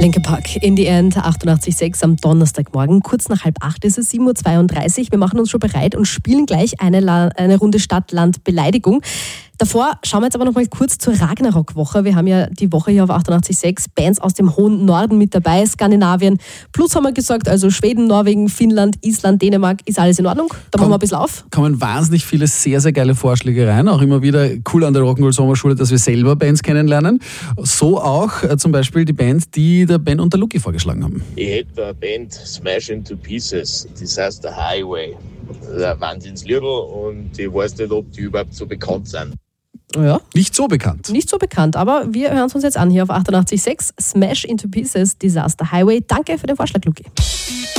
Linkin Park, In the End, 88,6 am Donnerstagmorgen. Kurz nach 7:30 ist es, 7:32 Uhr. Wir machen uns schon bereit und spielen gleich eine Runde Stadt-Land-Beleidigung. Davor schauen wir jetzt aber noch mal kurz zur Ragnarok-Woche. Wir haben ja die Woche hier auf 88,6 Bands aus dem hohen Norden mit dabei, Skandinavien. Plus haben wir gesagt, also Schweden, Norwegen, Finnland, Island, Dänemark, ist alles in Ordnung? Da machen wir ein bisschen auf. Kommen wahnsinnig viele sehr, sehr geile Vorschläge rein. Auch immer wieder cool an der Rock'n'Roll Sommerschule, dass wir selber Bands kennenlernen. So auch zum Beispiel die Band, die der Ben und der Luki vorgeschlagen haben. Ich hätte eine Band, Smash into Pieces, das heißt The Highway. Ein Wahnsinnsliedl und ich weiß nicht, ob die überhaupt so bekannt sind. Ja. Nicht so bekannt. Nicht so bekannt, aber wir hören es uns jetzt an hier auf 88,6. Smash into Pieces, Disaster Highway. Danke für den Vorschlag, Luki.